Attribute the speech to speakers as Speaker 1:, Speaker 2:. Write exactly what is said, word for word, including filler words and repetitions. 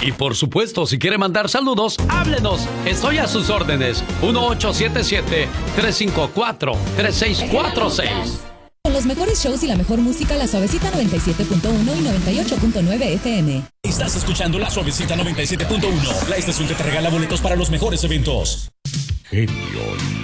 Speaker 1: Y por supuesto, si quiere mandar saludos, háblenos. Estoy a sus órdenes. uno ocho siete siete, tres cinco cuatro, tres seis cuatro seis.
Speaker 2: Con los mejores shows y la mejor música, La Suavecita noventa y siete punto uno y noventa y ocho punto nueve F M.
Speaker 3: Estás escuchando La Suavecita noventa y siete punto uno, la estación que te regala boletos para los mejores eventos.
Speaker 4: Genio